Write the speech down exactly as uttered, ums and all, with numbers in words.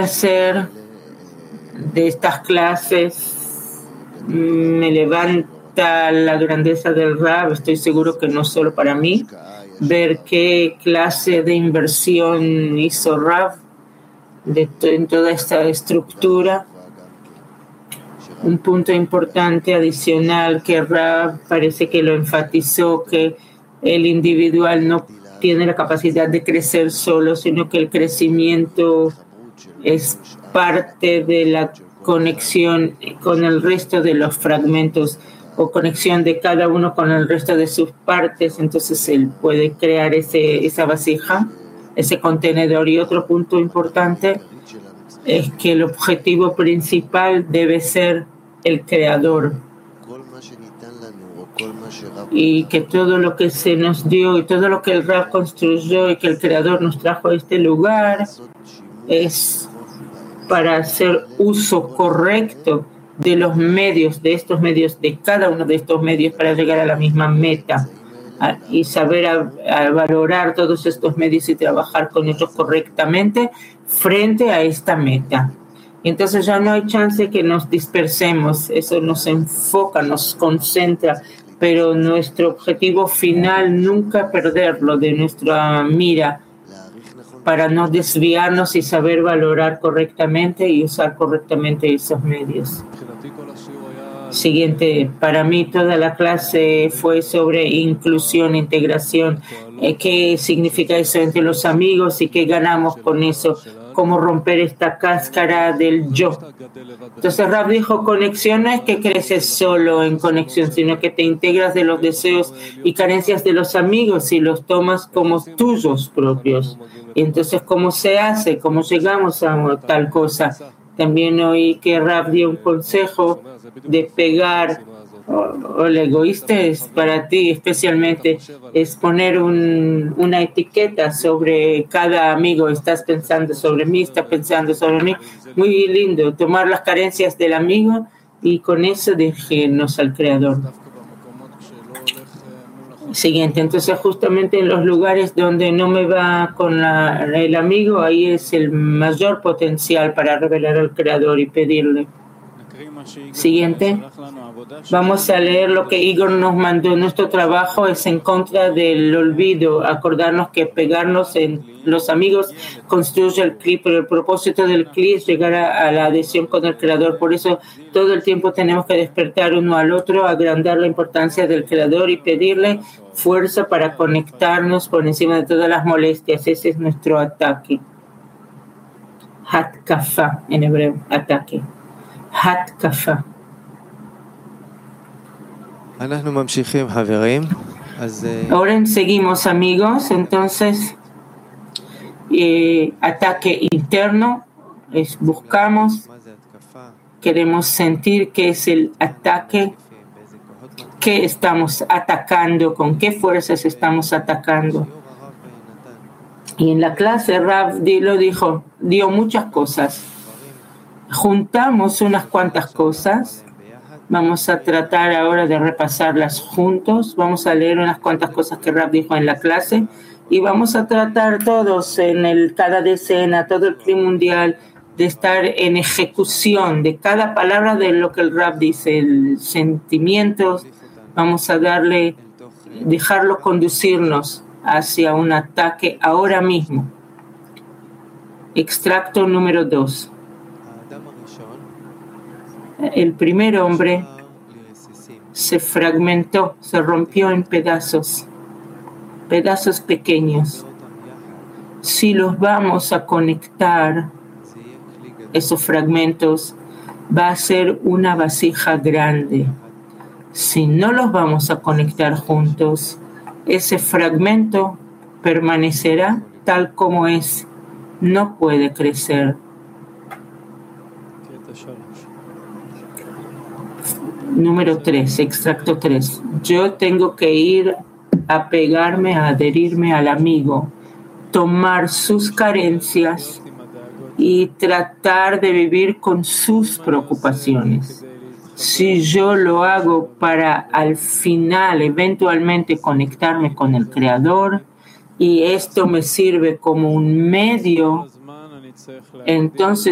placer de estas clases me levanta la grandeza del Rab. Estoy seguro que no solo para mí. Ver qué clase de inversión hizo Rab de to- en toda esta estructura. Un punto importante adicional que Rab parece que lo enfatizó, que el individual no tiene la capacidad de crecer solo, sino que el crecimiento es parte de la conexión con el resto de los fragmentos o conexión de cada uno con el resto de sus partes. Entonces él puede crear ese, esa vasija, ese contenedor. Y otro punto importante es que el objetivo principal debe ser el creador, y que todo lo que se nos dio y todo lo que el Rab construyó y que el creador nos trajo a este lugar es para hacer uso correcto de los medios, de estos medios, de cada uno de estos medios para llegar a la misma meta, a, y saber a, a valorar todos estos medios y trabajar con ellos correctamente frente a esta meta. Entonces ya no hay chance que nos dispersemos, eso nos enfoca, nos concentra, pero nuestro objetivo final nunca perderlo de nuestra mira, para no desviarnos y saber valorar correctamente y usar correctamente esos medios. Siguiente, para mí toda la clase fue sobre inclusión, integración, eh, qué significa eso entre los amigos y qué ganamos con eso, cómo romper esta cáscara del yo. Entonces Rab dijo, conexión no es que creces solo en conexión, sino que te integras de los deseos y carencias de los amigos y los tomas como tuyos propios. Y entonces, ¿cómo se hace? ¿Cómo llegamos a tal cosa? También oí que Rab dio un consejo de pegar, o, o el egoísta es para ti especialmente, es poner un, una etiqueta sobre cada amigo. Estás pensando sobre mí, estás pensando sobre mí. Muy lindo, tomar las carencias del amigo y con eso dejarnos al Creador. Siguiente, entonces justamente en los lugares donde no me va con la, el amigo, ahí es el mayor potencial para revelar al Creador y pedirle. Siguiente, vamos a leer lo que Igor nos mandó. Nuestro trabajo es en contra del olvido, acordarnos que pegarnos en los amigos construye el Kli, pero el propósito del Kli es llegar a, a la adhesión con el Creador. Por eso todo el tiempo tenemos que despertar uno al otro, agrandar la importancia del Creador y pedirle fuerza para conectarnos por encima de todas las molestias. Ese es nuestro ataque. Hatkafa en hebreo, ataque. Hatkafa. Ahora seguimos, amigos. Entonces, eh, ataque interno es buscamos, queremos sentir qué es el ataque, qué estamos atacando, con qué fuerzas estamos atacando. Y en la clase Rab lo dijo, dio muchas cosas. Juntamos unas cuantas cosas. Vamos a tratar ahora de repasarlas juntos. Vamos a leer unas cuantas cosas que Rab dijo en la clase y vamos a tratar todos en el cada decena, todo el clima mundial, de estar en ejecución de cada palabra de lo que el Rab dice, el sentimientos. Vamos a darle, dejarlo conducirnos hacia un ataque ahora mismo. Extracto número dos. El primer hombre se fragmentó, se rompió en pedazos, pedazos pequeños. Si los vamos a conectar, esos fragmentos, va a ser una vasija grande. Si no los vamos a conectar juntos, ese fragmento permanecerá tal como es, no puede crecer. Número tres, extracto tres. Yo tengo que ir a pegarme, a adherirme al amigo, tomar sus carencias y tratar de vivir con sus preocupaciones. Si yo lo hago para al final, eventualmente, conectarme con el Creador, y esto me sirve como un medio, entonces